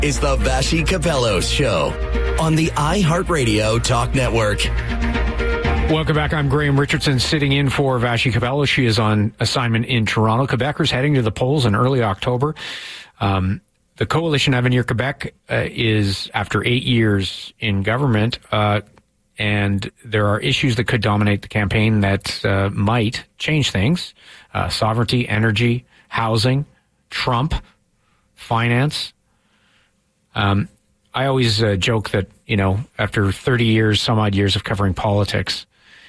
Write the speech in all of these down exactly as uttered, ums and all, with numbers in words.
is the Vassy Capello Show on the iHeartRadio Talk Network. Welcome back. I'm Graham Richardson sitting in for Vassy Capello. She is on assignment in Toronto. Quebecers heading to the polls in early October. Um, the Coalition Avenir Quebec uh, is, after eight years in government, uh, and there are issues that could dominate the campaign that uh, might change things. Uh, sovereignty, energy, housing, Trump, finance. Um, I always uh, joke that, you know, after thirty years, some odd years of covering politics,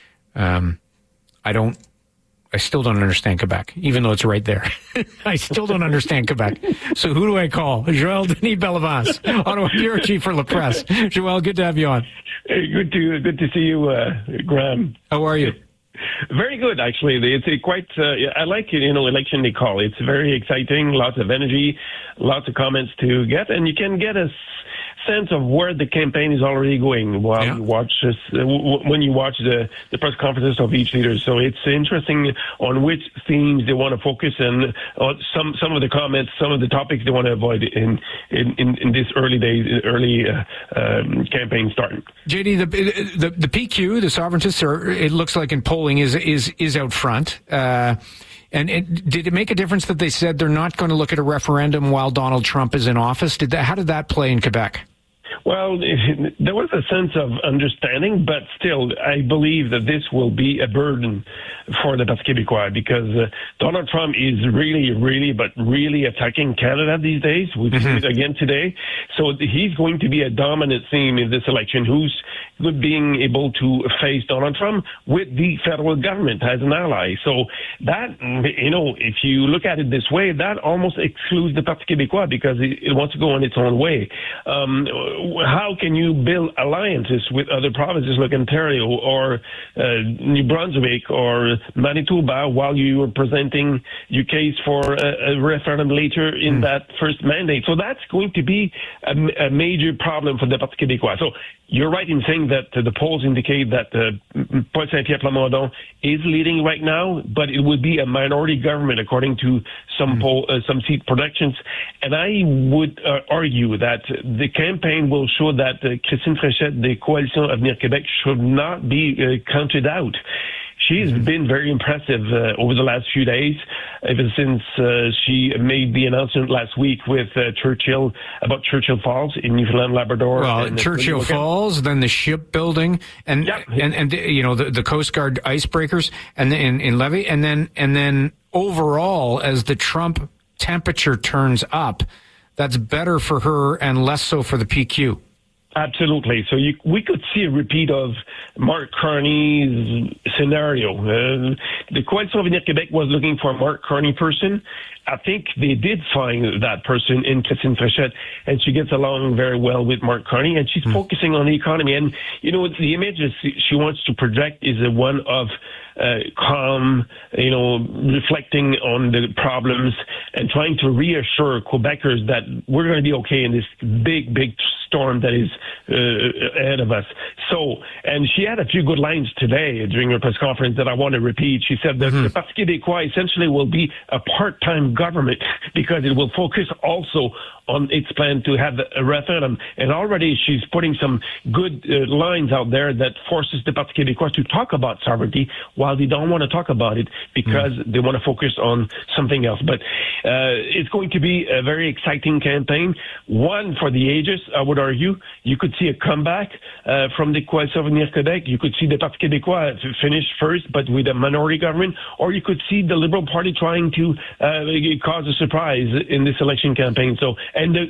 um, I don't, I still don't understand Quebec, even though it's right there. I still don't understand Quebec. So who do I call? Joël Denis Bellavance, Ottawa Bureau Chief for La Presse. Joël, good to have you on. Hey, good to good to see you, uh, Graham. How are you? Very good, actually. It's a quite, uh, I like, you know, election day call. It's very exciting, lots of energy, lots of comments to get, and you can get a sense of where the campaign is already going while yeah. you watch this, uh, w- when you watch the, the press conferences of each leader. So it's interesting on which themes they want to focus and on some some of the comments, some of the topics they want to avoid in in, in, in this early days, early uh, um, campaign starting. J D, the, the the P Q, the Sovereigntists, are, it looks like in polling is is is out front. Uh, And it, did it make a difference that they said they're not going to look at a referendum while Donald Trump is in office? Did that, how did that play in Quebec? Well, there was a sense of understanding, but still, I believe that this will be a burden for the Parti Québécois because uh, Donald Trump is really, really, but really attacking Canada these days. We've mm-hmm. seen it again today. So he's going to be a dominant theme in this election. Who's being able to face Donald Trump with the federal government as an ally. So that, you know, if you look at it this way, that almost excludes the Parti Québécois because it, it wants to go on its own way. Um, how can you build alliances with other provinces like Ontario or uh, New Brunswick or Manitoba while you are presenting your case for a, a referendum later in mm. that first mandate? So that's going to be a, a major problem for the Parti Québécois. So you're right in saying that uh, the polls indicate that uh, Paul Saint-Pierre Plamondon is leading right now, but it would be a minority government according to some mm. poll, uh, some seat projections. And I would uh, argue that the campaign will show that uh, Christine Fréchette, the Coalition Avenir Québec, should not be uh, counted out. She's mm-hmm. been very impressive uh, over the last few days, ever since uh, she made the announcement last week with uh, Churchill about Churchill Falls in Newfoundland, Labrador. Well, and Churchill Falls, then the shipbuilding, and yeah. and and you know the, the Coast Guard icebreakers, and then in, in Levy, and then and then overall, as the Trump temperature turns up, that's better for her and less so for the P Q. Absolutely. So you, we could see a repeat of Mark Carney's scenario. Uh, the Coalition Avenir Québec was looking for a Mark Carney person. I think they did find that person in Christine Fréchette, and she gets along very well with Mark Carney, and she's mm. focusing on the economy. And, you know, the image she wants to project is the one of uh, calm, you know, reflecting on the problems and trying to reassure Quebecers that we're going to be okay in this big, big storm that is uh, ahead of us. So, and she had a few good lines today during her press conference that I want to repeat. She said that mm-hmm. the Parti Québécois essentially will be a part-time government because it will focus also on its plan to have a referendum. And already she's putting some good uh, lines out there that forces the Parti Québécois to talk about sovereignty while they don't want to talk about it because mm. they want to focus on something else. But uh, it's going to be a very exciting campaign, one for the ages, I would argue. You could see a comeback uh, from the Coalition Avenir Québec. You could see the Parti Québécois finish first, but with a minority government, or you could see the Liberal Party trying to uh, cause a surprise in this election campaign. So, and the